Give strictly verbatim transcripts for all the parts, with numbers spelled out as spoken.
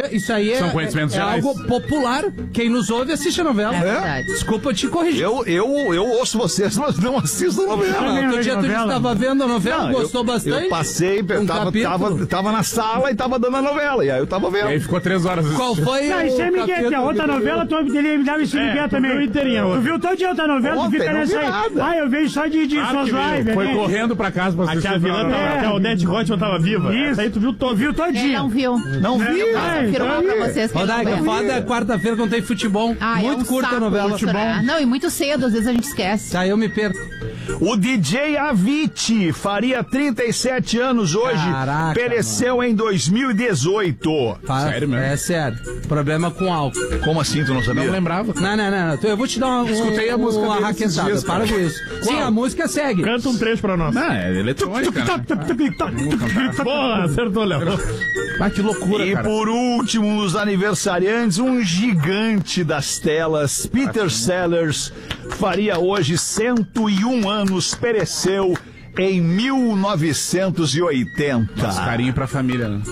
é, isso aí é, São conhecimentos é, é gerais. algo popular. Quem nos ouve assiste a novela. É verdade. Desculpa eu te corrigir. Eu, eu, eu ouço vocês, mas não assisto a novela. Ah, outro dia tu disse que estava vendo a novela, Não, gostou eu, bastante? Eu passei, Um tava, capítulo? tava, tava na sala e tava dando a novela. E aí eu tava vendo. E aí ficou três horas. Qual foi Não, o isso é Miguel, capítulo que a outra que tu novela, viu? tu ele me dava esse Miguel também. viu inteirinha, Tu viu todo dia outra novela, Ontem, tu fica não nessa vi aí. nada. Ah, eu vejo só de, de Ah, suas que viu. lives, Foi né? correndo pra casa pra assistir. Até a vilã tava, É. até a Odete Roitman tava viva. Isso. Essa aí tu viu todo. Viu todo Ele dia. não viu. Não vi. Ah, Afirmar então, pra vocês que ele não Rodaica, viu. foda é quarta-feira que não tem futebol. Ah, Muito é um curta a saco novela. isso, né? Não, e muito cedo, às vezes a gente esquece. Tá, eu me perco. O D J Avicii faria trinta e sete anos hoje. Caraca, Pereceu em dois mil e dezoito. Fala- Sério mesmo? É sério. Problema com álcool. Como assim, tu não sabia? Não lembrava. Não, não, não. não. Eu vou te dar uma, um, Escutei a música uma dele esses raquetada. dias, Para cara. com isso. Sim, a música segue. Canta um trecho pra nós. Não, é eletrônica, né? Porra, acertou, Léo. Ah, que loucura, E cara. por último, nos aniversariantes, um gigante das telas, Peter Sellers, faria hoje cento e um anos, pereceu em mil novecentos e oitenta. Carinho pra família, né?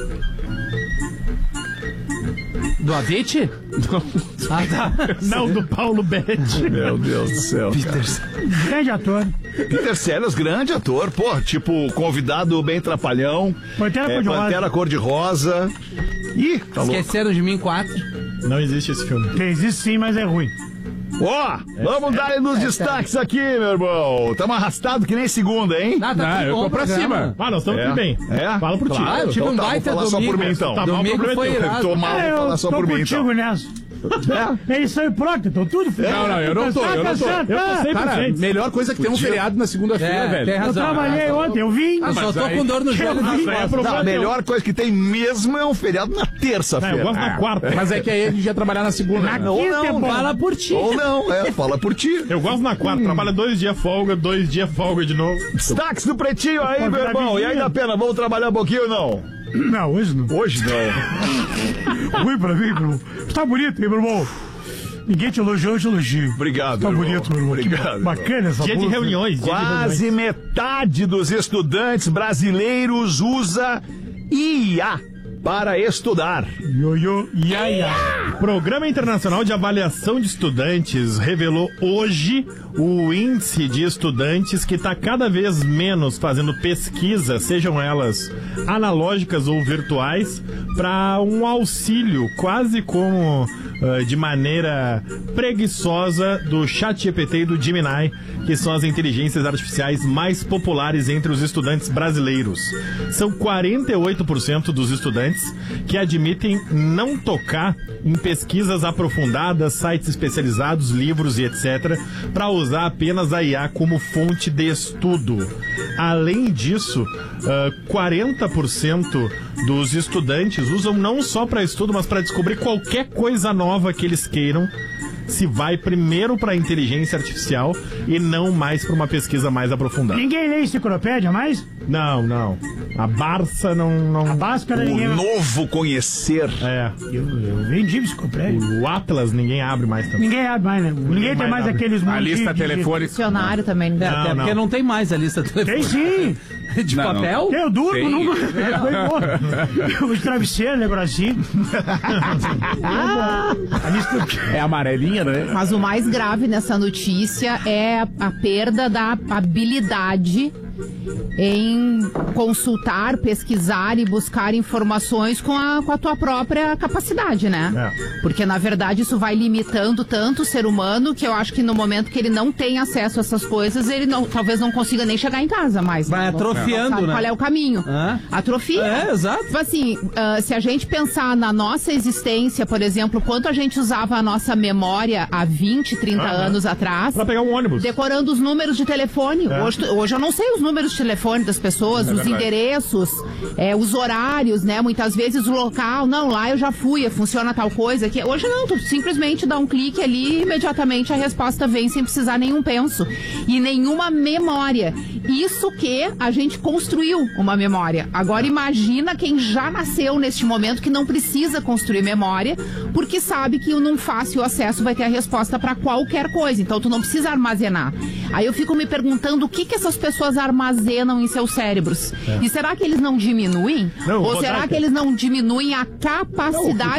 Do Avicii? Ah, tá. Não, do Paulo Betti. Meu Deus do céu. Peter, Grande ator. Peter Sellers, grande ator, pô, tipo, convidado bem trapalhão. Pantera é, Cor-de-Rosa. Pantera Cor-de-Rosa. Ih, tá louco. Esqueceram de mim quatro. Não existe esse filme. Tem, existe sim, mas é ruim. Ó, vamos dar aí nos destaques aqui, meu irmão. Tamo arrastado que nem segunda, hein? Ah, tá Ah, tudo eu bom tô o pra programa. cima. Ah, nós estamos É. aqui bem. É? Fala por ti. Ah, eu tive Então um tá, baita vou falar domingo. só por mim, então. Tá mal, Domingo problema foi é teu. irado. Tô mal, É, vou falar eu só tô por mim, contigo então. nessa. Eles são hipócritas, estão tudo fudido. Não, não, eu não tô, eu não tô. Eu tô cem por Cara, cento. melhor coisa que tem um feriado na segunda-feira, É, velho. tem Eu razão. trabalhei ontem, eu vim. Eu só mas tô aí- com dor no joelho. vi. Isso aí é Não, problema a teu. melhor coisa que tem mesmo é um feriado na Não, eu terça-feira. gosto na quarta. Mas é que aí a gente ia trabalhar na segunda. né? Ou Quinta é não, bom. Fala por ti. ou não, é, fala por ti. Eu gosto na quarta. Trabalha dois dias folga, dois dias folga de novo. Destaques do Pretinho aí, Pô, meu irmão. E aí, vizinha. da pena, vamos trabalhar um pouquinho ou não? Não, hoje não. Hoje não. Ruim pra mim, meu irmão. Tá bonito, hein, meu irmão? Ninguém te elogiou, eu te elogio. Obrigado, Tá meu irmão. bonito, meu irmão. Que Obrigado. bacana essa Dia de bolsa. reuniões. Dia de reuniões. Quase metade dos estudantes brasileiros usa I A para estudar. Ioiô, ia, ia. O Programa Internacional de Avaliação de Estudantes revelou hoje o índice de estudantes que está cada vez menos fazendo pesquisa, sejam elas analógicas ou virtuais, para um auxílio quase como uh, de maneira preguiçosa do ChatGPT e do Gemini, que são as inteligências artificiais mais populares entre os estudantes brasileiros. São quarenta e oito por cento dos estudantes que admitem não tocar em pesquisas aprofundadas, sites especializados, livros e etcétera, para usar apenas a I A como fonte de estudo. Além disso, uh, quarenta por cento dos estudantes usam não só para estudo, mas para descobrir qualquer coisa nova que eles queiram, se vai primeiro para a inteligência artificial e não mais para uma pesquisa mais aprofundada. Ninguém lê enciclopédia mais? Não, não. A Barça não... não... A Báscara O ninguém... novo conhecer. É. Eu, eu vendi enciclopédia. O Atlas ninguém abre mais também. Ninguém abre mais, né? Ninguém tem mais mais abre. aqueles... A monte lista de- telefônica. Dicionário também. É, Não. até não. porque não tem mais a lista Tem telefônica. sim. De Não, não. papel? Eu durmo, Tem. não... Foi embora. Os travesseiros, negócio assim. A lista... É amarelinha, né? Mas o mais grave nessa notícia é a perda da habilidade em consultar, pesquisar e buscar informações com a, com a tua própria capacidade, né? É. Porque, na verdade, isso vai limitando tanto o ser humano que eu acho que no momento que ele não tem acesso a essas coisas, ele não, talvez não consiga nem chegar em casa mais. Vai né? atrofiando, Não sabe né? qual é o caminho. Hã? Atrofia. É, exato. Tipo assim, ah, se a gente pensar na nossa existência, por exemplo, quanto a gente usava a nossa memória há vinte, trinta Aham. anos atrás, Pra pegar um ônibus. decorando os números de telefone. É. Hoje, hoje eu não sei os números de telefone das pessoas, É os verdade. endereços, é, os horários, né? Muitas vezes o local, não, lá eu já fui, funciona tal coisa. Aqui. Hoje não, tu simplesmente dá um clique ali e imediatamente a resposta vem sem precisar nenhum penso e nenhuma memória. Isso que a gente construiu uma memória. Agora imagina quem já nasceu neste momento que não precisa construir memória, porque sabe que num fácil acesso vai ter a resposta para qualquer coisa. Então tu não precisa armazenar. Aí eu fico me perguntando o que que essas pessoas armazenam em seus cérebros. E será que eles não diminuem? Não, Ou Rodaica. será que eles não diminuem a capacidade